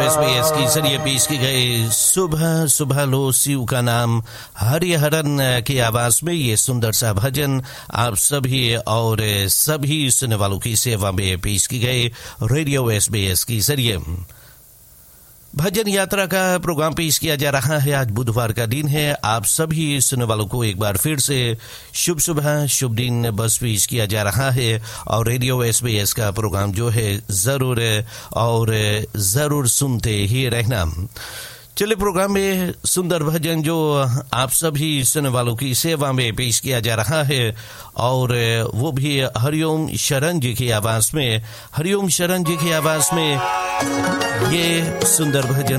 SBS की जरिए पेश की गई सुबह सुबह लो शिव का नाम हरिहरन की आवाज में ये सुंदर सा भजन आप सभी और सभी सुनने वालों की सेवा में पेश की गई रेडियो एसबीएस की जरिए। भजन यात्रा का प्रोग्राम पेश किया जा रहा है। आज बुधवार का दिन है। आप सभी सुनने वालों को एक बार फिर से शुभ सुबह शुभ दिन बस पेश किया जा रहा है और रेडियो एसबीएस का प्रोग्राम जो है जरूर सुनते ही रहना। चलिए प्रोग्राम में सुंदर भजन जो आप सभी सुनने वालों की सेवा में पेश किया जा रहा है और वो भी हरिओम शरण जी की आवाज में। हरिओम शरण जी की आवाज में ये सुंदर भजन